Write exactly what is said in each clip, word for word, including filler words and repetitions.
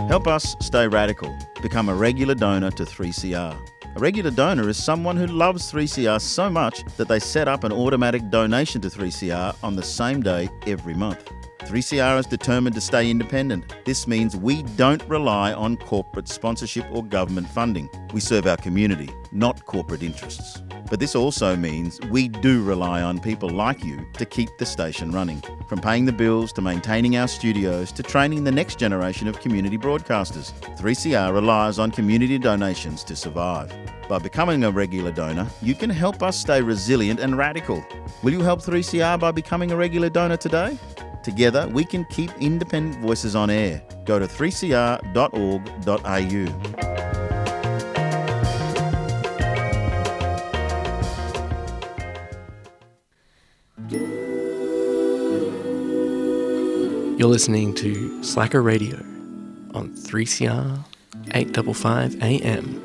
Help us stay radical. Become a regular donor to three C R. A regular donor is someone who loves three C R so much that they set up an automatic donation to three C R on the same day every month. three C R is determined to stay independent. This means we don't rely on corporate sponsorship or government funding. We serve our community, not corporate interests. But this also means we do rely on people like you to keep the station running. From paying the bills to maintaining our studios to training the next generation of community broadcasters, three C R relies on community donations to survive. By becoming a regular donor, you can help us stay resilient and radical. Will you help three C R by becoming a regular donor today? Together, we can keep independent voices on air. Go to three c r dot org dot a u. You're listening to Slacker Radio on three C R eight fifty-five A M.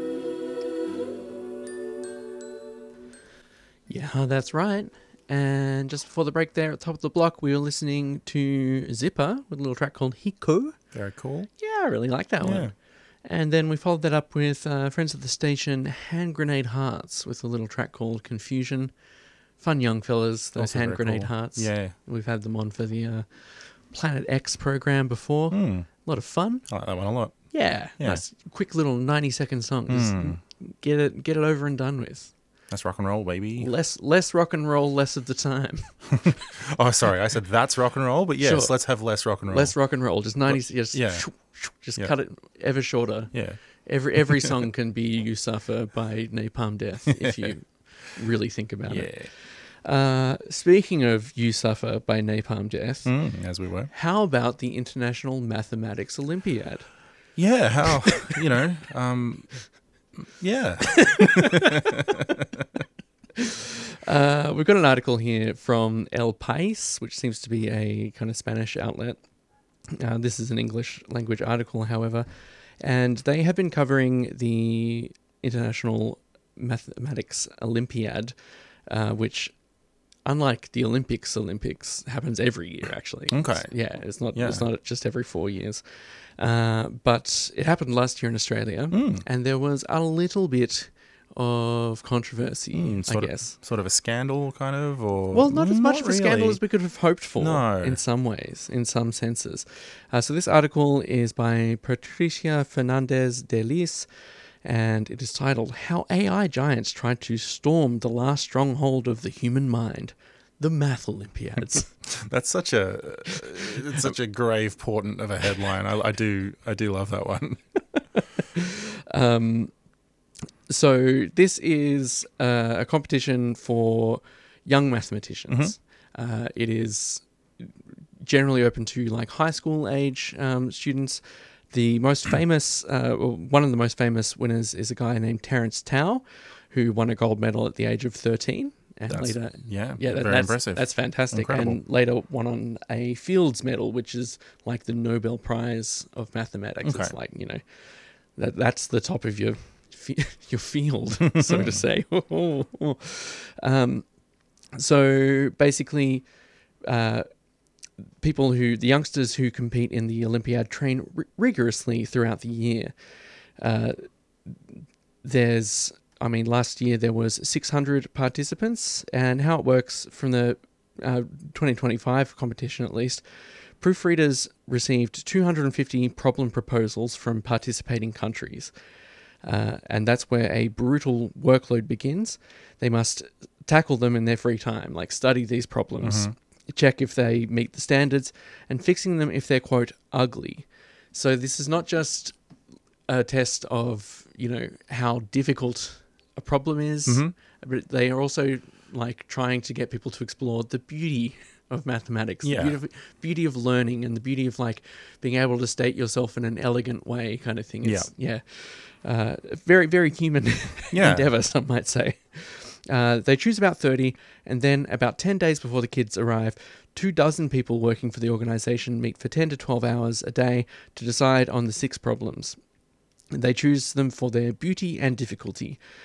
Yeah, that's right. And just before the break there at the top of the block, we were listening to Zipper with a little track called Hiko. Very cool. Yeah, I really like that Yeah. one. And then we followed that up with uh, friends of the station, Hand Grenade Hearts, with a little track called Confusion. Fun young fellas, those Also Hand very Grenade cool. Hearts. Yeah. We've had them on for the uh, Planet X program before. Mm. A lot of fun. I like that one a lot. Yeah, Yeah. nice, quick little ninety second song. Just Mm. get it, get it over and done with. That's rock and roll, baby. Less, less rock and roll, less of the time. Oh, sorry. I said that's rock and roll, but yes, Sure. let's have less rock and roll. Less rock and roll, just ninety. Just, yeah. shoo, shoo, just Yeah. cut it ever shorter. Yeah. Every every song can be "You Suffer" by Napalm Death if you really think about Yeah. it. Uh, speaking of "You Suffer" by Napalm Death, Mm, as we were. how about the International Mathematics Olympiad? Yeah. How, you know, um, yeah. Uh, we've got an article here from El País, which seems to be a kind of Spanish outlet. Uh, this is an English language article, however, and they have been covering the International Mathematics Olympiad, uh, which, unlike the Olympics, Olympics happens every year. Actually, Okay. It's- yeah, it's not. Yeah. It's not just every four years, uh, but it happened last year in Australia, Mm. and there was a little bit of controversy, Mm, I sort of- guess. Sort of a scandal, kind of, or Well, not as much Not of a scandal really. as we could have hoped for No. in some ways, in some senses. Uh, so this article is by Patricia Fernandez de Lis, and it is titled, How A I Giants Tried to Storm the Last Stronghold of the Human Mind, the Math Olympiads. That's such a it's such a grave portent of a headline. I, I do I do love that one. Um, so this is uh, a competition for young mathematicians. Uh, it is generally open to like high school age um, students. The most famous, uh, or one of the most famous winners is a guy named Terence Tao, who won a gold medal at the age of thirteen. And That's, later, yeah, yeah, that, very that's, impressive. That's fantastic. Incredible. And later won on a Fields Medal, which is like the Nobel Prize of mathematics. It's Okay. like, you know, that that's the top of your fi- your field, so to say. um, so basically, uh, people who the youngsters who compete in the Olympiad train r- rigorously throughout the year. Uh, there's I mean, last year there was six hundred participants, and how it works from the uh, twenty twenty-five competition at least, proofreaders received two hundred fifty problem proposals from participating countries. Uh, and that's where a brutal workload begins. They must tackle them in their free time, like study these problems, check if they meet the standards, and fixing them if they're, quote, ugly. So this is not just a test of, you know, how difficult a problem is, Mhm. but they are also like trying to get people to explore the beauty of mathematics, Yeah. the beauty of, beauty of learning, and the beauty of like being able to state yourself in an elegant way, kind of thing. It's, yeah, uh, very very human Yeah. endeavor, some might say. Uh, they choose about thirty, and then about ten days before the kids arrive, two dozen people working for the organization meet for ten to twelve hours a day to decide on the six problems. They choose them for their beauty and difficulty.